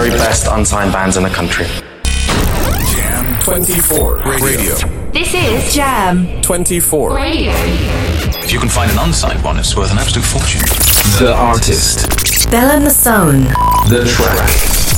very best unsigned bands in the country. Jam 24 Radio. This is Jam 24 Radio. If you can find an unsigned one, it's worth an absolute fortune. The artist. Bella Masson. The track.